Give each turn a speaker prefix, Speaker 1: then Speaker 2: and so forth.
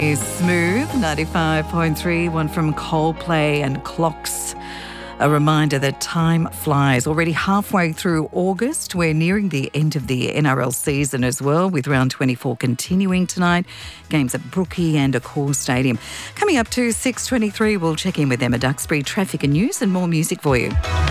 Speaker 1: Smooth 95.3, one from Coldplay and Clocks. A reminder that time flies. Already halfway through August, we're nearing the end of the NRL season as well, with round 24 continuing tonight. Games at Brookie and Accor Stadium. Coming up to 6:23, we'll check in with Emma Duxbury, traffic and news, and more music for you.